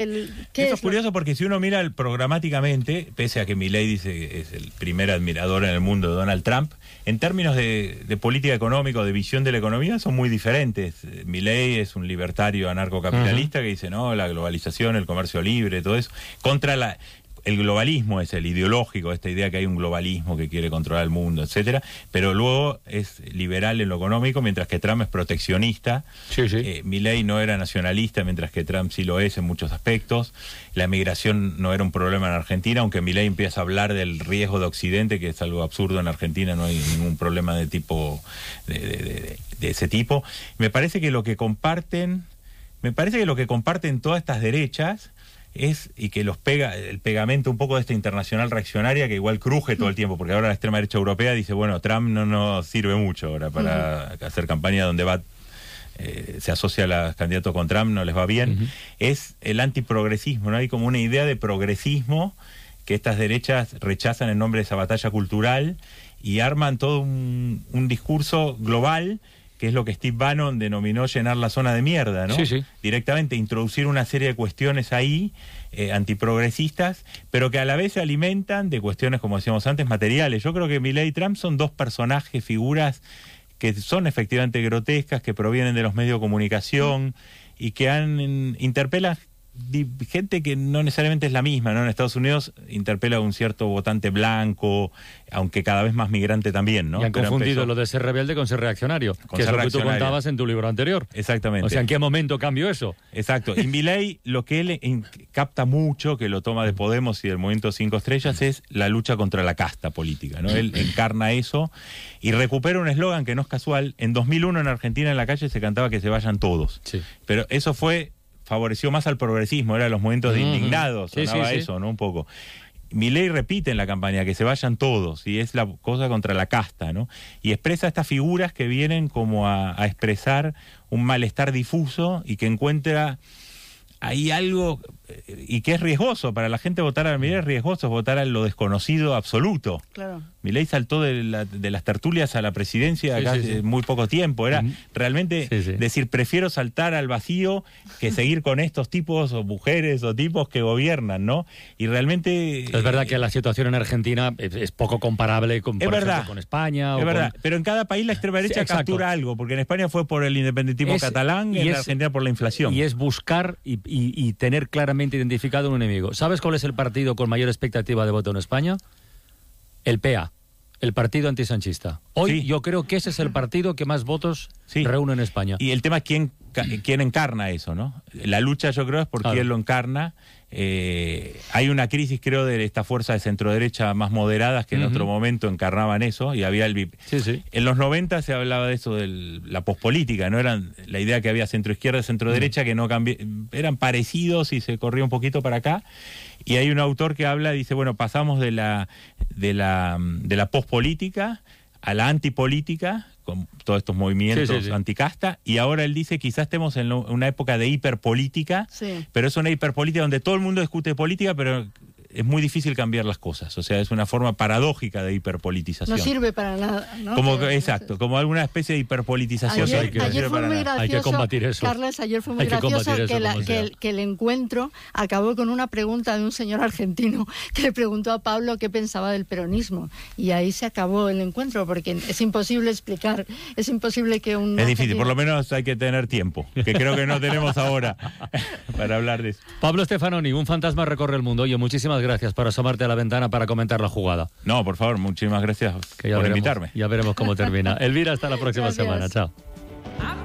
Eso es curioso porque si uno mira programáticamente, pese a que Milei dice que es el primer admirador en el mundo de Donald Trump, en términos de política económica o de visión de la economía son muy diferentes. Milei es un libertario anarcocapitalista que dice, no, la globalización, el comercio libre, todo eso, contra el globalismo es el ideológico, esta idea que hay un globalismo que quiere controlar el mundo, etcétera, pero luego es liberal en lo económico, mientras que Trump es proteccionista. Milei no era nacionalista, mientras que Trump sí lo es en muchos aspectos. La migración no era un problema en Argentina, aunque Milei empieza a hablar del riesgo de Occidente, que es algo absurdo en Argentina, no hay ningún problema de tipo de ese tipo. Me parece que lo que comparten todas estas derechas y que el pegamento un poco de esta internacional reaccionaria que igual cruje todo el tiempo, porque ahora la extrema derecha europea dice, bueno, Trump no nos sirve mucho ahora para hacer campaña donde se asocia a los candidatos con Trump, no les va bien, es el antiprogresismo, ¿no? Hay como una idea de progresismo que estas derechas rechazan en nombre de esa batalla cultural y arman todo un discurso global, que es lo que Steve Bannon denominó llenar la zona de mierda, ¿no? Directamente introducir una serie de cuestiones ahí, antiprogresistas, pero que a la vez se alimentan de cuestiones, como decíamos antes, materiales. Yo creo que Milei y Trump son dos personajes, figuras que son efectivamente grotescas, que provienen de los medios de comunicación y que interpelan gente que no necesariamente es la misma, ¿no? En Estados Unidos interpela a un cierto votante blanco, aunque cada vez más migrante también, ¿no? Y han confundido lo de ser rebelde con ser reaccionario, que es lo que tú contabas en tu libro anterior. Exactamente. O sea, ¿en qué momento cambió eso? Exacto. Y Milei, lo que él capta mucho, que lo toma de Podemos y del Movimiento 5 Estrellas, es la lucha contra la casta política, ¿no? Él encarna eso y recupera un eslogan que no es casual. En 2001 en Argentina en la calle se cantaba que se vayan todos. Pero eso favoreció más al progresismo, era los momentos de indignados, sonaba eso, ¿no? Un poco. Milei repite en la campaña que se vayan todos, y es la cosa contra la casta, ¿no? Y expresa estas figuras que vienen como a expresar un malestar difuso y que encuentra ahí algo, y que es riesgoso, para la gente votar a Milei es riesgoso, votar a lo desconocido absoluto. Claro. Milei saltó de las tertulias a la presidencia hace muy poco tiempo. Era realmente decir, prefiero saltar al vacío que seguir con estos tipos o mujeres o tipos que gobiernan, ¿no? Y realmente... Es verdad que la situación en Argentina es poco comparable con, por ejemplo, con España. Es verdad, pero en cada país la extrema derecha captura algo, porque en España fue por el independentismo catalán y en Argentina por la inflación. Y es buscar y tener claramente identificado un enemigo. ¿Sabes cuál es el partido con mayor expectativa de voto en España? El PA, el partido antisanchista. Hoy yo creo que ese es el partido que más votos reúne en España. Y el tema es quién encarna eso, ¿no? La lucha, yo creo, es por quién lo encarna. Hay una crisis, creo, de esta fuerza de centro-derecha más moderadas que en otro momento encarnaban eso, y había el BIP. En los 90 se hablaba de eso, de la pospolítica, ¿no? Eran la idea que había centro-izquierda y centro-derecha que no eran parecidos y se corría un poquito para acá. Y hay un autor que habla, dice, bueno, pasamos de la pospolítica a la antipolítica, con todos estos movimientos anticasta, y ahora él dice, quizás estemos en una época de hiperpolítica, pero es una hiperpolítica donde todo el mundo discute política, pero es muy difícil cambiar las cosas. O sea, es una forma paradójica de hiperpolitización. No sirve para nada, ¿no? Exacto, como alguna especie de hiperpolitización. Ayer fue muy gracioso, hay que combatir eso. Carles, ayer fue muy gracioso que el encuentro acabó con una pregunta de un señor argentino que le preguntó a Pablo qué pensaba del peronismo. Y ahí se acabó el encuentro, porque es imposible explicar, es imposible que un... Es difícil, por lo menos hay que tener tiempo, que creo que no tenemos ahora para hablar de eso. Pablo Stefanoni, un fantasma recorre el mundo. Oye, muchísimas gracias por asomarte a la ventana para comentar la jugada. No, por favor, muchísimas gracias por invitarme. Ya veremos cómo termina. Elvira, hasta la próxima semana. Chao.